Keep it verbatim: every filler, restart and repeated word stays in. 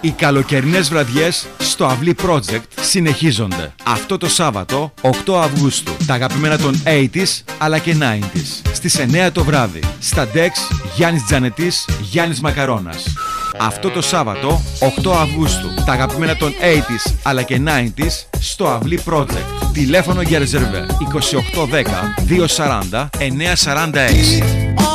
Οι καλοκαιρινές βραδιές στο Αυλή Project συνεχίζονται. Αυτό το Σάββατο, οκτώ Αυγούστου, τα αγαπημένα των ογδόντα αλλά και ενενήντα στις εννιά το βράδυ. Στα ντεξ Γιάννης Τζανετής, Γιάννης Μακαρώνας. Αυτό το Σάββατο, οκτώ Αυγούστου, τα αγαπημένα των ογδόντα αλλά και ενενήντα στο Αυλή Project. Τηλέφωνο για ρεζερβέ είκοσι οκτώ δέκα διακόσια σαράντα εννιακόσια σαράντα έξι.